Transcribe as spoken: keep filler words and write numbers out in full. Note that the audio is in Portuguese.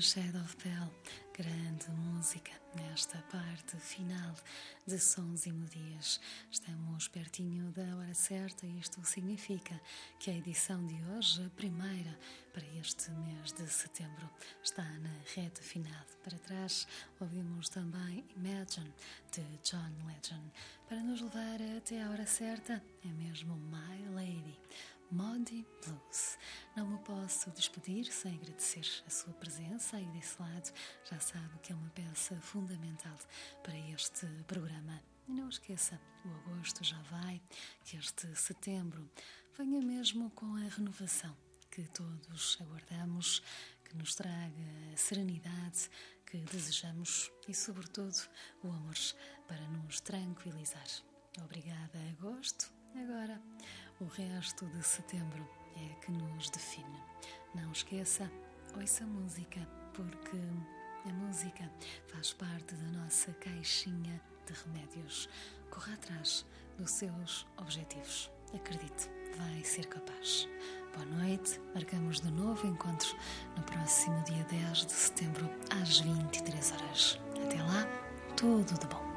Shadow of Bell, grande música nesta parte final de Sons e Melodias. Estamos pertinho da hora certa e isto significa que a edição de hoje, a primeira para este mês de setembro, está na reta final. Para trás ouvimos também Imagine, de John Legend. Para nos levar até a hora certa, é mesmo My Lady, Moody Blues. Não me posso despedir sem agradecer a sua presença aí desse lado. Já sabe que é uma peça fundamental para este programa. E não esqueça, o agosto já vai, que este setembro venha mesmo com a renovação que todos aguardamos, que nos traga a serenidade que desejamos e, sobretudo, o amor para nos tranquilizar. Obrigada, agosto. Agora, o resto de setembro é que nos define. Não esqueça, ouça música, porque a música faz parte da nossa caixinha de remédios. Corra atrás dos seus objetivos. Acredite, vai ser capaz. Boa noite, marcamos de novo encontro no próximo dia dez de setembro, às vinte e três horas. Até lá, tudo de bom.